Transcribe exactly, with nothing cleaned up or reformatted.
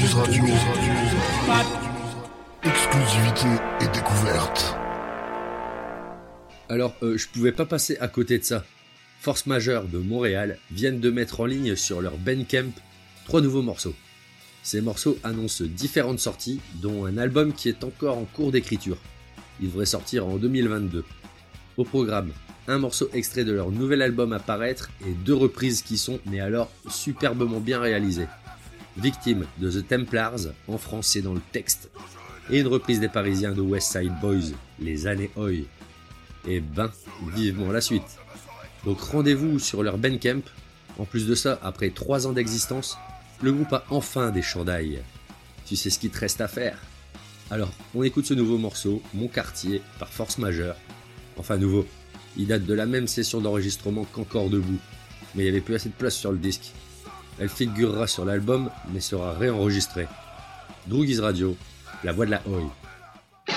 Droguise Radio. Exclusivité et découverte. Alors, euh, je pouvais pas passer à côté de ça. Force Majeure de Montréal viennent de mettre en ligne sur leur Bandcamp trois nouveaux morceaux. Ces morceaux annoncent différentes sorties, dont un album qui est encore en cours d'écriture. Il devrait sortir en deux mille vingt-deux. Au programme, un morceau extrait de leur nouvel album à paraître et deux reprises qui sont, mais alors, superbement bien réalisées. Victime de The Templars, en français dans le texte, et une reprise des Parisiens de West Side Boys, Les Années Oi. Et ben, vivement la suite. Donc rendez-vous sur leur Bandcamp. En plus de ça, après trois ans d'existence, le groupe a enfin des chandails. Tu sais ce qu'il te reste à faire? Alors, on écoute ce nouveau morceau, Mon Quartier, par Force Majeure. Enfin nouveau, il date de la même session d'enregistrement qu'Encore Debout, mais il n'y avait plus assez de place sur le disque. Elle figurera sur l'album, mais sera réenregistrée. Droguise Radio, la voix de la Oi.